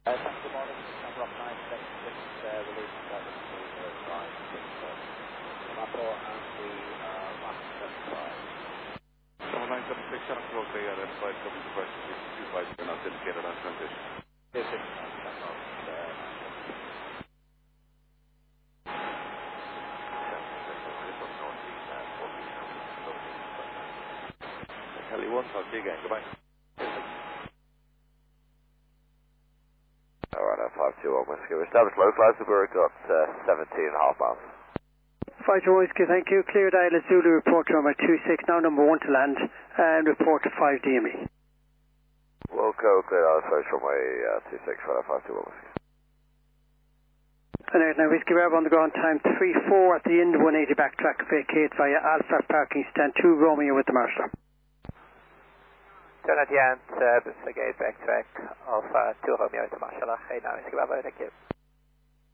Good morning, number of 976, release service to the line, Tomato and the last 75. 976, Shannon Close, they are identified, coming to question 625, and authenticated on transition. This is Shannon, Heli 1, talk to you again, goodbye. Alright, 521 Whiskey. We established localized, we've got 17.5 miles. 521 Whiskey, thank you. Cleared Island Zulu, report to runway 26, now number 1 to land, and report to 5 DME. Wilco, cleared Island approach runway 26, right 521 Whiskey. And now Whiskey, we're on the ground time 34 at the end, 180 backtrack, vacate via Alpha parking stand 2 Romeo with the Marshal. Turn at the end, Bristol Gate backtrack, Alpha 2 Romeo with the Marshal. Hey, now Whiskey, bye-bye, thank you.